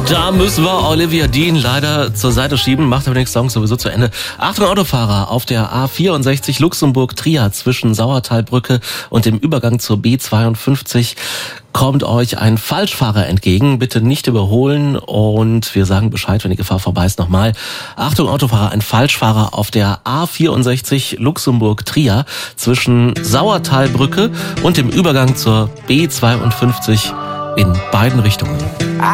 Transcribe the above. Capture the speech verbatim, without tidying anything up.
Da müssen wir Olivia Dean leider zur Seite schieben, macht aber den Song sowieso zu Ende. Achtung Autofahrer, auf der A vierundsechzig Luxemburg-Trier zwischen Sauertalbrücke und dem Übergang zur B zweiundfünfzig kommt euch ein Falschfahrer entgegen. Bitte nicht überholen und wir sagen Bescheid, wenn die Gefahr vorbei ist. Nochmal, Achtung Autofahrer, ein Falschfahrer auf der A vierundsechzig Luxemburg-Trier zwischen Sauertalbrücke und dem Übergang zur B zweiundfünfzig in beiden Richtungen.